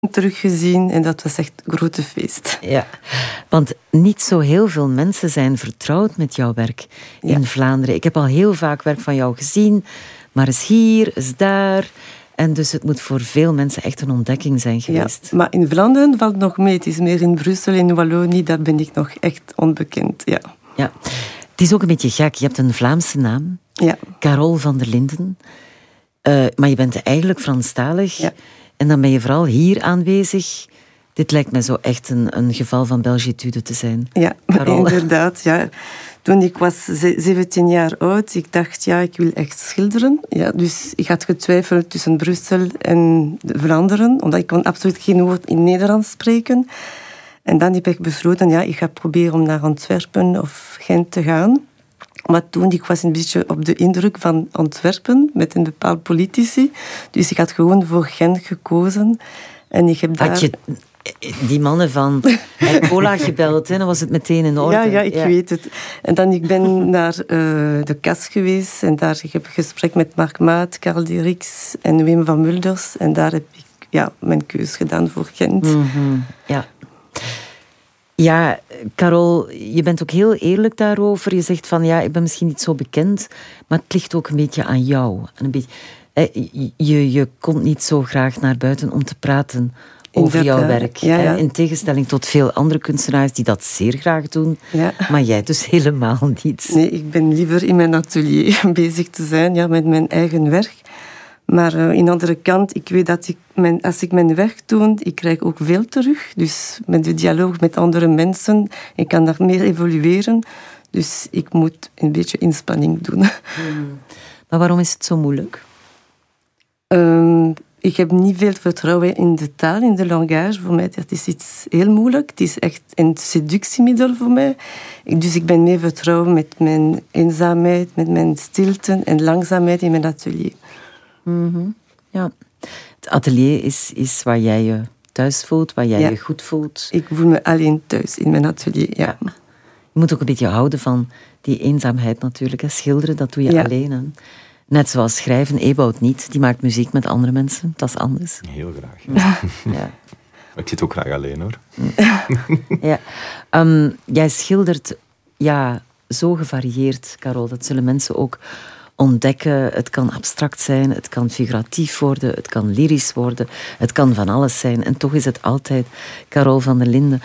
teruggezien en dat was echt een grote feest. Ja, want niet zo heel veel mensen zijn vertrouwd met jouw werk in Vlaanderen. Ik heb al heel vaak werk van jou gezien, maar eens hier, eens daar. En dus het moet voor veel mensen echt een ontdekking zijn geweest. Ja, maar in Vlaanderen valt het nog mee. Het is meer in Brussel, in Wallonie, daar ben ik nog echt onbekend. Ja. Ja. Het is ook een beetje gek. Je hebt een Vlaamse naam, Carole van der Linden. Maar je bent eigenlijk Franstalig. Ja. En dan ben je vooral hier aanwezig. Dit lijkt mij zo echt een geval van belgitude te zijn. Ja, inderdaad. Ja. Toen ik was 17 jaar oud, ik dacht, ik wil echt schilderen. Ja, dus ik had getwijfeld tussen Brussel en Vlaanderen, omdat ik kon absoluut geen woord in Nederlands spreken. En dan heb ik besloten, ik ga proberen om naar Antwerpen of Gent te gaan. Maar toen ik was een beetje op de indruk van Antwerpen, met een bepaald politici. Dus ik had gewoon voor Gent gekozen. En ik heb daar... Had je die mannen van Cola gebeld, hè? Dan was het meteen in orde. Ja, ik weet het. En dan ik ben naar de KAS geweest. En daar heb ik een gesprek met Mark Maat, Karel Dierix en Wim van Mulders. En daar heb ik mijn keus gedaan voor Gent. Mm-hmm. Ja. Ja, Carol, je bent ook heel eerlijk daarover. Je zegt van, ik ben misschien niet zo bekend, maar het ligt ook een beetje aan jou. Een beetje, je komt niet zo graag naar buiten om te praten over jouw werk. Ja. In tegenstelling tot veel andere kunstenaars die dat zeer graag doen. Ja. Maar jij dus helemaal niet. Nee, ik ben liever in mijn atelier bezig te zijn met mijn eigen werk. Maar aan de andere kant, ik weet dat als ik mijn werk doe, ik krijg ook veel terug. Dus met de dialoog met andere mensen, ik kan daar meer evolueren. Dus ik moet een beetje inspanning doen. Maar waarom is het zo moeilijk? Ik heb niet veel vertrouwen in de taal, in de langage. Voor mij dat is iets heel moeilijk. Het is echt een seductiemiddel voor mij. Dus ik ben meer vertrouwen met mijn eenzaamheid, met mijn stilte en langzaamheid in mijn atelier. Mm-hmm. Ja. Het atelier is waar jij je thuis voelt, waar jij je goed voelt. Ik voel me alleen thuis in mijn atelier, ja. Je moet ook een beetje houden van die eenzaamheid natuurlijk. Hè. Schilderen, dat doe je alleen. Hè. Net zoals schrijven, Ewout niet. Die maakt muziek met andere mensen. Dat is anders. Heel graag. Ja. Ik zit ook graag alleen, hoor. Ja. Jij schildert zo gevarieerd, Carol. Dat zullen mensen ook ontdekken. Het kan abstract zijn, het kan figuratief worden, het kan lyrisch worden, het kan van alles zijn. En toch is het altijd Carole van der Linden.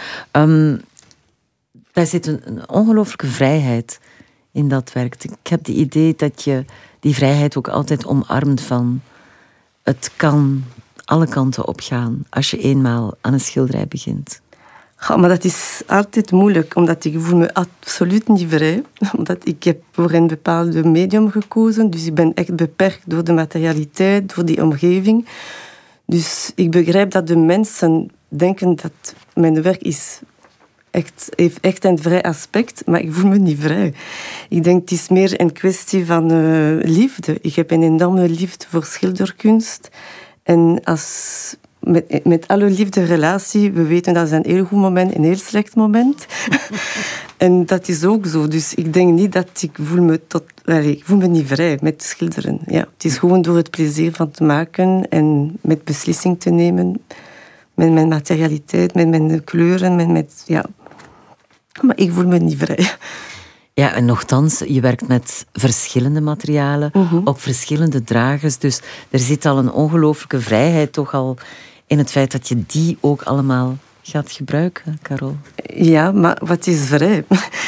Daar zit een ongelooflijke vrijheid in dat werk. Ik heb het idee dat je die vrijheid ook altijd omarmt van het kan alle kanten opgaan als je eenmaal aan een schilderij begint. Ja, maar dat is altijd moeilijk, omdat ik voel me absoluut niet vrij. Omdat ik heb voor een bepaald medium gekozen, dus ik ben echt beperkt door de materialiteit, door die omgeving. Dus ik begrijp dat de mensen denken dat mijn werk heeft echt een vrij aspect, maar ik voel me niet vrij. Ik denk het is meer een kwestie van liefde. Ik heb een enorme liefde voor schilderkunst. En met alle liefde-relatie, we weten dat is een heel goed moment, een heel slecht moment. En dat is ook zo. Dus ik denk niet dat ik voel me niet vrij met schilderen. Ja, het is gewoon door het plezier van te maken en met beslissing te nemen, met mijn materialiteit, met mijn kleuren, maar ik voel me niet vrij. Ja, en nochtans, je werkt met verschillende materialen, op verschillende dragers. Dus er zit al een ongelooflijke vrijheid toch al in het feit dat je die ook allemaal gaat gebruiken, Carol. Ja, maar wat is vrij?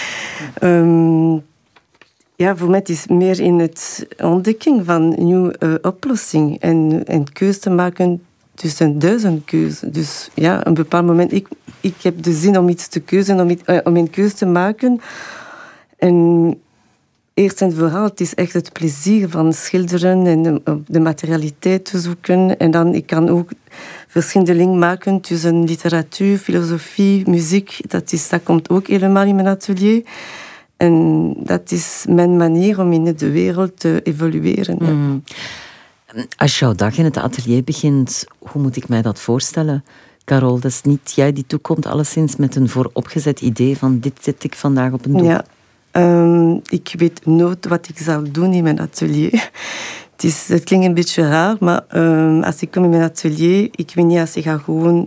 Voor mij is het meer in het ontdekking van een nieuwe oplossing en keuze te maken tussen 1000 keuzes. Dus op een bepaald moment, ik heb de zin om iets te keuzen, om een keuze te maken. En eerst en vooral, het is echt het plezier van schilderen en de materialiteit te zoeken. En dan, ik kan ook verschillende link maken tussen literatuur, filosofie, muziek. Dat komt ook helemaal in mijn atelier. En dat is mijn manier om in de wereld te evolueren. Ja. Als jouw dag in het atelier begint, hoe moet ik mij dat voorstellen? Carol, dat is niet jij die toekomt, alleszins met een vooropgezet idee van dit zet ik vandaag op een doek. Ja, ik weet nooit wat ik zal doen in mijn atelier. Het klinkt een beetje raar, maar als ik kom in mijn atelier, ik weet niet als je gaat gewoon